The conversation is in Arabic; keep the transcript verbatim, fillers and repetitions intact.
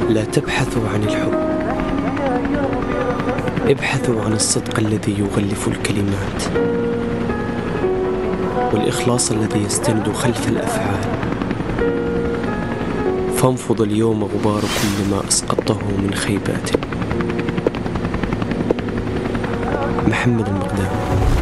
لا تبحثوا عن الحب، ابحثوا عن الصدق الذي يغلف الكلمات، والإخلاص الذي يستند خلف الأفعال. فانفض اليوم غبار كل ما أسقطته من خيبات. محمد المقدام.